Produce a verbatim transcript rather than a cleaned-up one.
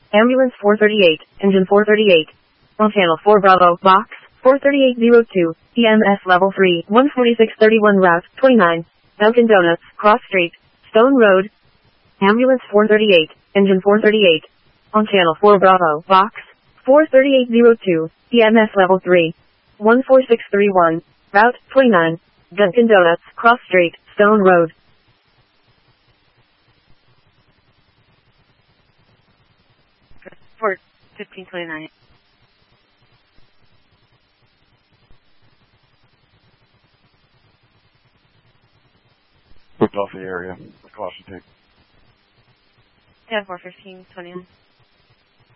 Ambulance four thirty-eight, engine four thirty-eight. On channel four Bravo, box four thirty-eight zero two, E M S level three, one forty-six thirty-one route twenty-nine. Dunkin' Donuts, Cross Street, Stone Road. Ambulance four thirty-eight, engine four thirty-eight. On channel four Bravo, box four thirty-eight zero two, E M S level three, one forty-six thirty-one, route twenty-nine. Dunkin' Donuts, Cross Street, Stone Road. For fifteen twenty-nine. Booked off the area. Caution tape. Yeah, for fifteen twenty-nine.